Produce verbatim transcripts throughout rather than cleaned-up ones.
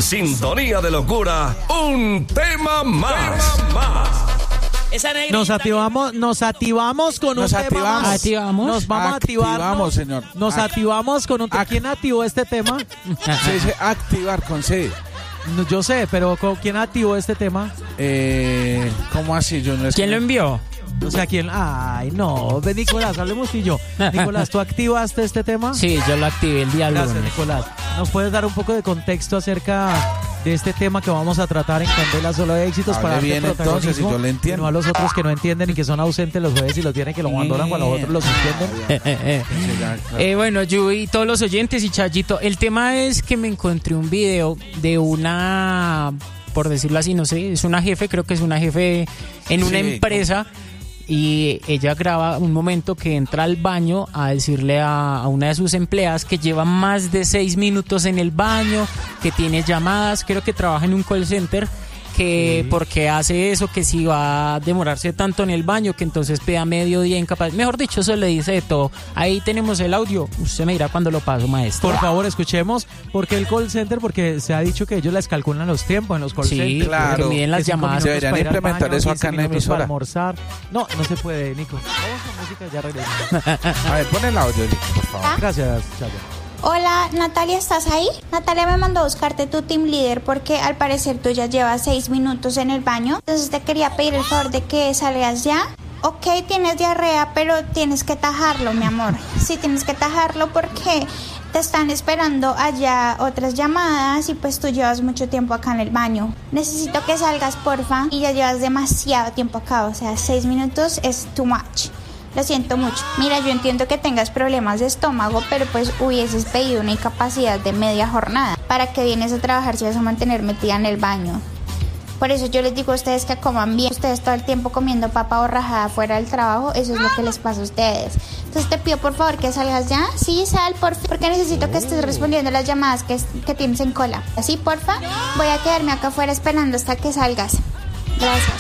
En sintonía de locura, un tema más. Tema más. Nos activamos, nos activamos con nos un activamos. tema más. Activamos. Nos vamos activamos, a activar. señor. Nos Ac- activamos con un tema. ¿Quién activó este tema? Se dice activar con C. No, yo sé, pero ¿con quién activó este tema? Eh, ¿Cómo así? Yo no es ¿Quién lo envió? O sea, ¿quién? Ay, no. Ven, Nicolás, hablemos tú y yo. Nicolás, ¿tú activaste este tema? Sí, yo lo activé el día Gracias, lunes. Nicolás. ¿Nos puedes dar un poco de contexto acerca de este tema que vamos a tratar en Candela Solo de Éxitos? Hable para darte bien, entonces, protagonismo, y yo le entiendo. y no a los otros que no entienden y que son ausentes los jueves y los tienen que lo abandonan cuando los otros los entienden? Eh, bueno, yo y todos los oyentes y Chayito, el tema es que me encontré un video de una, por decirlo así, no sé, es una jefe, creo que es una jefe en una Sí, empresa. Y ella graba un momento que entra al baño a decirle a, a una de sus empleadas que lleva más de seis minutos en el baño, que tiene llamadas, creo que trabaja en un call center, que Sí. porque hace eso, que si va a demorarse tanto en el baño, que entonces peda mediodía incapaz. Mejor dicho, eso le dice de todo. Ahí tenemos el audio, usted me dirá cuando lo paso, maestro. Por favor, escuchemos. ¿Por qué el call center? Porque se ha dicho que ellos les calculan los tiempos en los call Sí, centers. claro. que miden las Que cinco llamadas. minutos Deberían para ir al implementar baño, eso quince acá en la minutos para emisora. almorzar. No, no se puede, Nico. Vamos con música y ya regresamos. A ver, pon el audio, Lick, por favor. Gracias, Chaya. Hola, Natalia, ¿estás ahí? Natalia me mandó a buscarte tu team leader porque al parecer tú ya llevas seis minutos en el baño. Entonces te quería pedir el favor de que salgas ya. Ok, tienes diarrea, pero tienes que tajarlo, mi amor. Sí, tienes que tajarlo porque te están esperando allá otras llamadas y pues tú llevas mucho tiempo acá en el baño. Necesito que salgas, porfa. Y ya llevas demasiado tiempo acá, o sea, seis minutos es too much. Lo siento mucho. Mira, yo entiendo que tengas problemas de estómago, pero pues hubieses pedido una incapacidad de media jornada. ¿Para qué vienes a trabajar si vas a mantener metida en el baño? Por eso yo les digo a ustedes que coman bien. Ustedes todo el tiempo comiendo papa borrajada fuera del trabajo, eso es lo que les pasa a ustedes. Entonces te pido por favor que salgas ya. Sí, sal, por fin, porque necesito que estés respondiendo las llamadas que, que tienes en cola. Así, porfa. Voy a quedarme acá afuera esperando hasta que salgas. Gracias.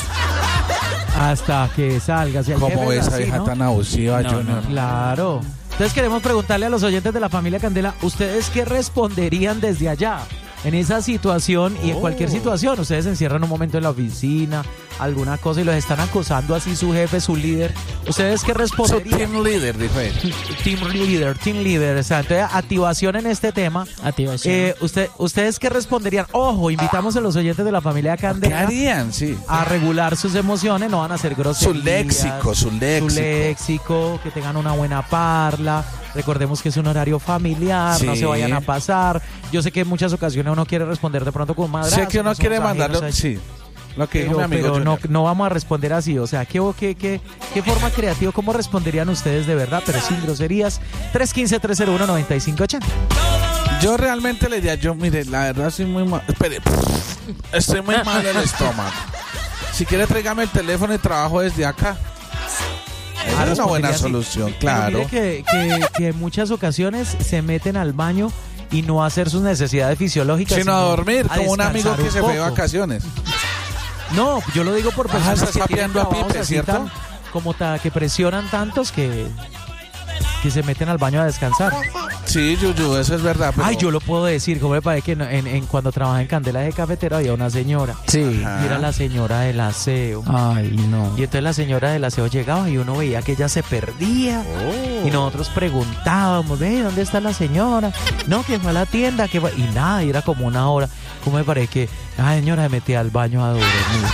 Hasta que salgas. Y el ¿Cómo jefe es esa así, vieja ¿no? tan abusiva, No, Junior? Claro. Entonces queremos preguntarle a los oyentes de la familia Candela, ¿ustedes qué responderían desde allá? En esa situación y en cualquier situación, ustedes se encierran un momento en la oficina, alguna cosa y los están acosando así su jefe, su líder. ¿Ustedes qué Su responderían? team leader, dijo él. Team leader, team leader. O sea, entonces, activación en este tema. Activación. Eh, usted, ¿Ustedes qué responderían? Ojo, invitamos a los oyentes de la familia ¿Qué Candela harían? Sí. a regular sus emociones, no van a ser groserías. Su léxico, su léxico. Su léxico, que tengan una buena parla. Recordemos que es un horario familiar, Sí. no se vayan a pasar. Yo sé que en muchas ocasiones uno quiere responder de pronto con madrazo. Sé que uno no quiere somos mandarlo, ajenos a- sí. Lo que dijo Pero, mi amigo pero no, Junior. no vamos a responder así. O sea, ¿qué, qué, qué, qué forma creativa? ¿Cómo responderían ustedes de verdad? Pero sin groserías. tres uno cinco, tres cero uno, nueve cinco ocho cero. Yo realmente le diría, yo, mire, la verdad estoy muy mal. Espere, estoy muy mal del estómago. Si quiere, tráigame el teléfono y trabajo desde acá. Esa es una buena Respondería así. solución, Pero claro. mire que, que, que en muchas ocasiones se meten al baño y no a hacer sus necesidades fisiológicas. Sino a dormir, a como un amigo descansar que un se fue de poco. vacaciones. No, yo lo digo por Ajá, personas estás que tienen papeando a trabajos Pipe, así ¿cierto? tan- como ta- que presionan tantos que, que se meten al baño a descansar. Sí, Yuyu, eso es verdad. Pero... Ay, yo lo puedo decir, como me parece que en, en- en- cuando trabajaba en Candela de Cafetero había una señora. Sí. Ajá. Y era la señora del aseo. Ay, no. Y entonces la señora del aseo llegaba y uno veía que ella se perdía. Oh. Y nosotros preguntábamos, ve, ¿dónde está la señora? No, que fue a la tienda, que fue... Y nada, y era como una hora. ¿Cómo me parece que la señora se metía al baño a dormir?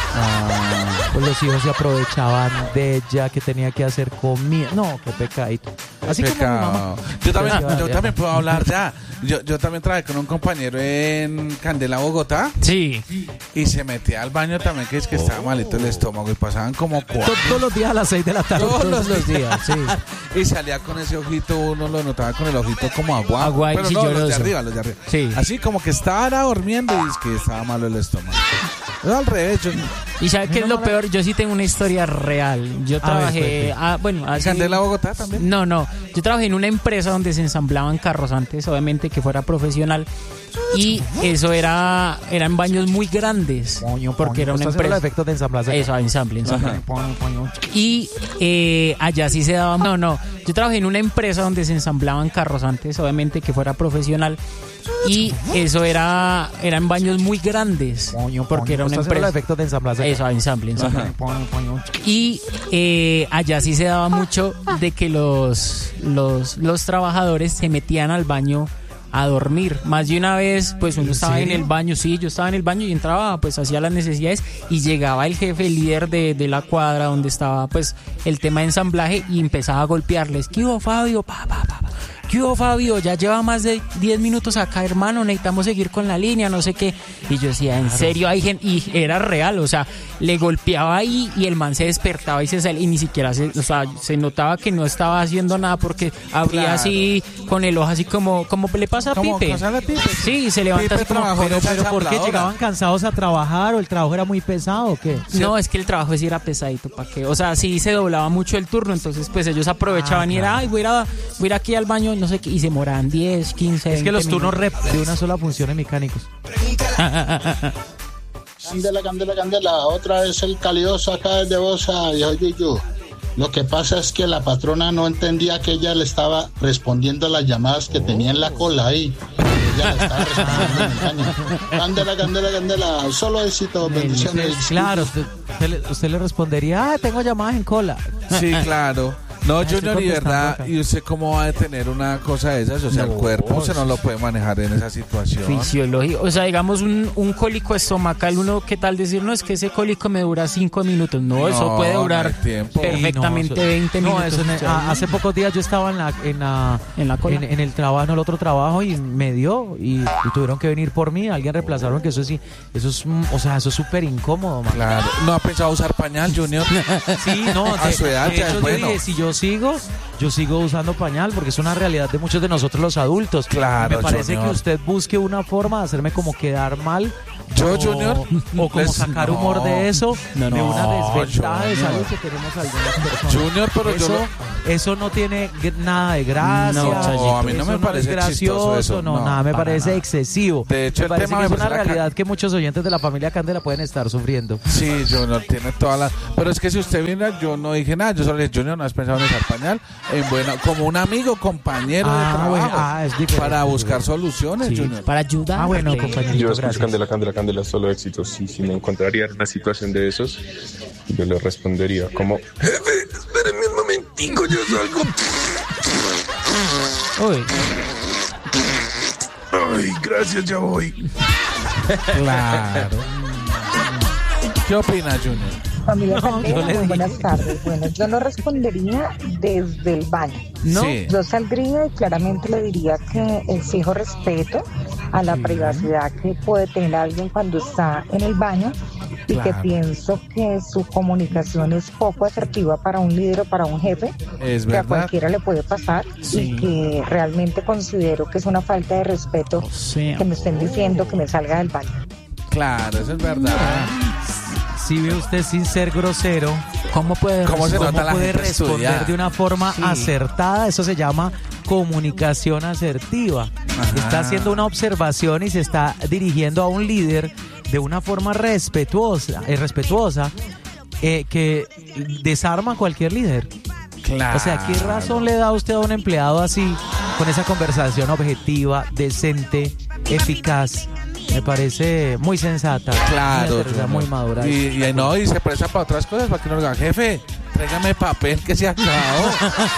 Ah. Pues los hijos se aprovechaban de ella, que tenía que hacer comida. No, qué pecadito. Así como mi mamá. Pecado. Yo también, Gracias, yo ya. también puedo hablar ya. Yo, yo también trabajé con un compañero en Candela, Bogotá, Sí. y se metía al baño también, que es que estaba malito el estómago, y pasaban como To- cuatro. Todos los días a las seis de la tarde. Todos los días, sí. Y salía con ese ojito, uno lo notaba con el ojito como agua. Agua y pero no, los chilloso. de arriba, los de arriba. Sí. Así como que estaba durmiendo y es que estaba malo el estómago. Yo al revés, yo... ¿Y sabe qué es lo peor? Yo sí tengo una historia real. Yo A ver, trabajé, cuente. ah, bueno, así- ¿Candela, Bogotá también? No, no. Yo trabajé en una empresa donde se ensamblaban carros antes, obviamente que fuera profesional. Y eso era eran baños muy grandes, porque era una Los empresa. efectos de ensamblaje. Eso, ensamble, ensamble. Y eh, allá sí se daba. No, no. Yo trabajé en una empresa donde se ensamblaban carros antes, obviamente que fuera profesional. Y eso era eran baños muy grandes, porque era una Los empresa. efectos de ensamblaje. Eso, ensamble, ensamble. Y eh, allá sí se daba mucho de que los, los, los trabajadores se metían al baño a dormir. Más de una vez, pues uno estaba en el baño, sí, yo estaba en el baño y entraba, pues hacía las necesidades y llegaba el jefe, el líder de, de la cuadra donde estaba, pues, el tema de ensamblaje y empezaba a golpearles. ¿Qué hubo, Fabio? Pa, pa, pa, pa. ¿Qué hubo, Fabio? Ya lleva más de diez minutos acá, hermano, necesitamos seguir con la línea, no sé qué. Y yo decía, ¿en serio hay gente? Y era real, o sea, le golpeaba ahí y el man se despertaba y se salía y ni siquiera se, o sea, se notaba que no estaba haciendo nada porque abría Claro. así con el ojo así como, como le pasa a Como Pipe. pasar a Pipe. Sí, se levanta Pipe así como... trabajó en Pero, esa pero ¿por qué ensambladora. llegaban cansados a trabajar o el trabajo era muy pesado o qué? No, es que el trabajo sí era pesadito, ¿para qué? O sea, sí se doblaba mucho el turno, entonces pues ellos aprovechaban Ah, y era, claro. ay, voy a, ir a, voy a ir aquí al baño, no sé qué, y se moraban diez, quince, Es que los turnos minutos. rep de una sola función en mecánicos. Candela, candela, candela. Otra vez el calidoso acá desde Bosa, viejo Yuyu. Lo que pasa es que la patrona no entendía que ella le estaba respondiendo a las llamadas que tenía en la cola ahí. Ella le estaba respondiendo en el baño. Candela, candela, candela. Solo éxito, bendiciones. Claro, usted, usted le, usted le respondería, ah, tengo llamadas en cola. Sí, claro. No, Estoy Junior, y contestando verdad, acá. ¿y usted cómo va a detener una cosa de esas? O sea, No, el cuerpo usted no sí. lo puede manejar en esa situación. Fisiológico, o sea, digamos un, un cólico estomacal, uno, ¿qué tal decir? No, es que ese cólico me dura cinco minutos. No, No, eso puede no durar hay tiempo. perfectamente Sí, no, eso- veinte no, minutos. eso ne- a- hace pocos días yo estaba en la en la En la cola. en, en el trabajo, en el otro trabajo y me dio y, y tuvieron que venir por mí, alguien reemplazaron que eso sí, eso es, mm, o sea, eso es súper incómodo, man. Claro. ¿No ha pensado usar pañal, Junior? Sí, no, A de, su edad de ya hecho, es yo bueno. dije, si yo sigo, yo sigo usando pañal porque es una realidad de muchos de nosotros los adultos. Claro, Me parece Junior. que usted busque una forma de hacerme como quedar mal. Yo, o, Junior, o como les- sacar no. humor de eso, No, de no, una desventaja de Junior. salud que tenemos algunas personas. Junior, pero yo eso, lo- eso no tiene g- nada de gracia. No, Chayito. a mí no me Eso parece es gracioso, chistoso eso, no, no, nada, me para parece nada. excesivo. De hecho, me el parece tema que me es una parece la ca- realidad que muchos oyentes de la familia Candela pueden estar sufriendo. Sí, Junior tiene todas las... Pero es que si usted viene, yo no dije nada. Yo solo le dije, Junior, ¿no has pensado en usar pañal? En bueno, como un amigo, compañero de Ah, trabajo. bueno, ah, es diferente. Para buscar soluciones, Sí. Junior. Para ayudar. Ah, bueno, compañerito, Yo escucho gracias. Candela, Candela, Candela, solo éxitos. Sí, si me encontraría en una situación de esos, yo le respondería como, jefe, espéreme un momentico, yo salgo. Uy, Ay, gracias, ya voy. Claro. ¿Qué opina, Junior? Familia No, Candela, yo le muy dije. buenas tardes. Bueno, yo no respondería desde el baño. no. Sí. Yo saldría y claramente le diría que exijo respeto a la privacidad que puede tener alguien cuando está en el baño y que Claro. pienso que su comunicación es poco asertiva para un líder o para un jefe, Es que a verdad. cualquiera le puede pasar Sí. y que realmente considero que es una falta de respeto O sea, que me estén diciendo que me salga del baño. Claro, eso es verdad. Si ve usted sin ser grosero, ¿cómo puede ¿Cómo se ¿cómo nota la puede gente responder estudiada? de una forma Sí. acertada? Eso se llama comunicación asertiva. Está haciendo una observación y se está dirigiendo a un líder de una forma respetuosa, eh, respetuosa eh, que desarma a cualquier líder. Claro. O sea, ¿qué razón le da usted a un empleado así, con esa conversación objetiva, decente, eficaz? Me parece muy sensata. Claro, Una tercera Junior. muy madura. Y, y no, y se presta para otras cosas, para que uno diga, jefe, tráigame papel que se acabó.